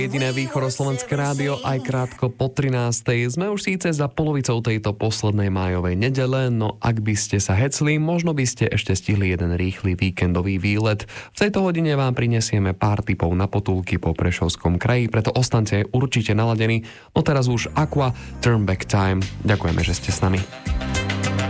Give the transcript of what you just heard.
Jediné východoslovenské rádio aj krátko po 13. Sme už síce za polovicou tejto poslednej májovej nedele, no ak by ste sa hecli, možno by ste ešte stihli jeden rýchly víkendový výlet. V tejto hodine vám prinesieme pár tipov na potulky po Prešovskom kraji, preto ostaňte určite naladení. No teraz už Aqua, Turn Back Time. Ďakujeme, že ste s nami.